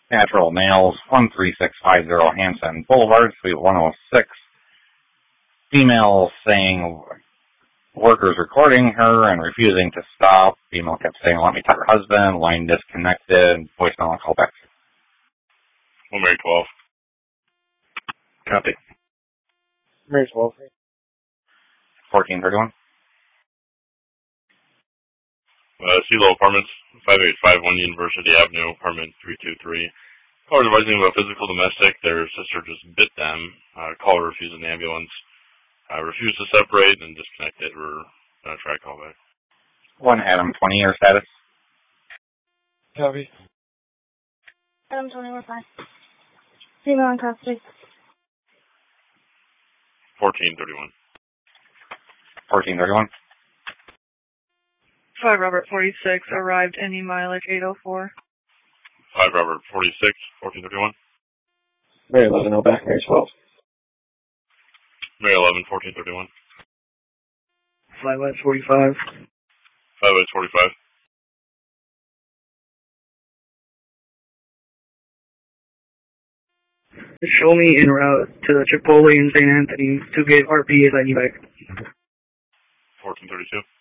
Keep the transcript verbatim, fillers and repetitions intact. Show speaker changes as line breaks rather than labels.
Natural Nails, one three six five zero Hanson Boulevard, Suite one oh six. Female saying workers recording her and refusing to stop. Female kept saying, let me tell her husband. Line disconnected. Voicemail and call back.
Well, Mary twelve.
Copy.
Mary twelve.
fourteen thirty-one.
Uh, CeeLo Apartments, five eight five one University Avenue, apartment three two three. Caller advising about physical domestic. Their sister just bit them. Uh, caller refused an ambulance. Uh, refused to separate and disconnected. We're going to try to call back.
One Adam, twenty year status.
Copy.
Adam, twenty-one five. Female in custody.
fourteen thirty-one.
fourteen thirty-one.
five Robert forty-six, arrived any mileage eight oh four.
five Robert forty-six, fourteen thirty-one.
Mary eleven, no back, Mary twelve.
Mary eleven, fourteen thirty-one.
five West forty-five.
five West forty-five.
Show me en route to the Chipotle in Saint Anthony to get R P as I need back.
fourteen thirty-two.